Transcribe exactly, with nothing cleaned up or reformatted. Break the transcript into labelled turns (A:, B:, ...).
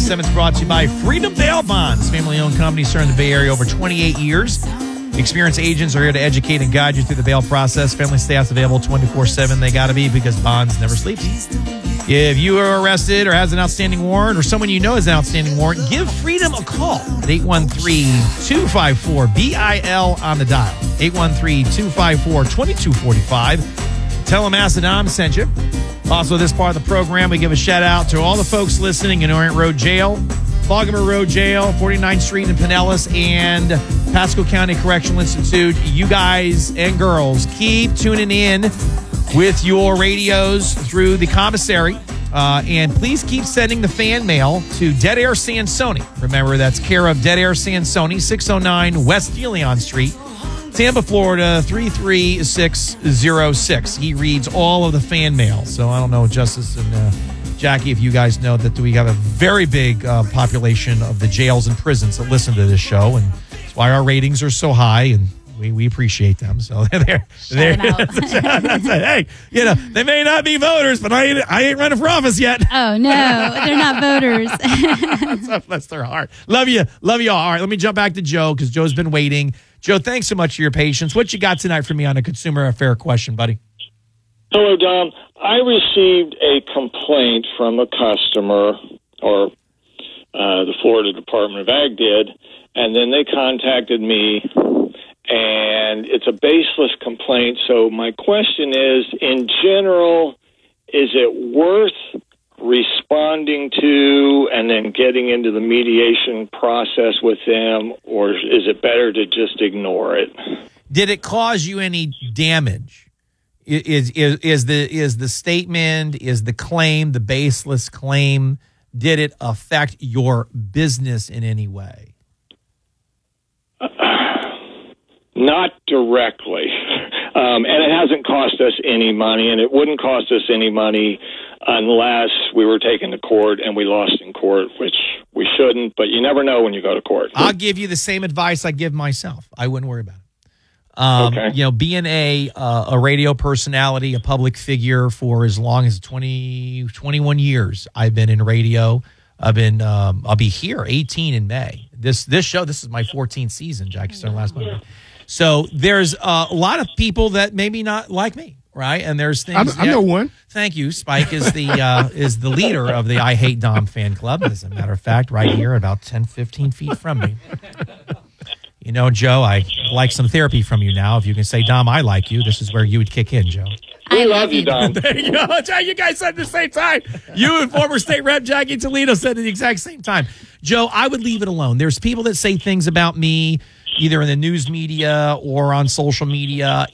A: this segment is brought to you by Freedom Bail Bonds, family-owned company serving the Bay Area over twenty-eight years. Experienced agents are here to educate and guide you through the bail process. Family staff's available twenty-four seven. They got to be, because Bonds never sleeps. If you are arrested or has an outstanding warrant, or someone you know has an outstanding warrant, give Freedom a call at eight one three, two five four, B I L on the dial. eight one three, two five four, two two four five. Tell them Asadam sent you. Also, this part of the program, we give a shout-out to all the folks listening in Orient Road Jail, Baltimore Road Jail, forty-ninth Street in Pinellas, and Pasco County Correctional Institute. You guys and girls, keep tuning in with your radios through the commissary. Uh, and please keep sending the fan mail to Dead Air Sansoni. Remember, that's care of Dead Air Sansoni, six oh nine West Deleon Street, Tampa, Florida, three three six zero six. He reads all of the fan mail. So I don't know, Justice and uh, Jackie, if you guys know that we have a very big uh, population of the jails and prisons that listen to this show, and that's why our ratings are so high, and we, we appreciate them. So they're, they're hey, you know, they may not be voters, but I ain't, I ain't running for office yet.
B: Oh no, they're not voters.
A: So bless their heart. Love you, love you all. All right, let me jump back to Joe, because Joe's been waiting. Joe, thanks so much for your patience. What you got tonight for me on a consumer affair question, buddy?
C: Hello, Dom. I received a complaint from a customer, or uh, the Florida Department of Ag did, and then they contacted me, and it's a baseless complaint. So my question is, in general, is it worth responding to and then getting into the mediation process with them, or is it better to just ignore it?
A: Did it cause you any damage? Is is is the is the statement, is the claim, the baseless claim, did it affect your business in any way?
C: Uh, not directly. Um, and it hasn't cost us any money, and it wouldn't cost us any money unless we were taken to court and we lost in court, which we shouldn't, but you never know when you go to court.
A: I'll give you the same advice I give myself. I wouldn't worry about it. Um,
C: okay.
A: You know, being a uh, a radio personality, a public figure for as long as twenty, twenty-one years, I've been in radio. I've been, um, I'll be here eighteen in May. This this show, this is my fourteenth season, Jackie started last Monday. So there's uh, a lot of people that maybe not like me. Right, and there's things.
D: I, I know one.
A: Thank you. Spike is the uh, is the leader of the I Hate Dom fan club. As a matter of fact, right here, about ten, fifteen feet from me. You know, Joe, I like some therapy from you now. If you can say, Dom, I like you, this is where you would kick in, Joe.
C: I love you, Dom.
A: There you go. You guys said at the same time. You and former state rep Jackie Toledo said at the exact same time. Joe, I would leave it alone. There's people that say things about me, either in the news media or on social media,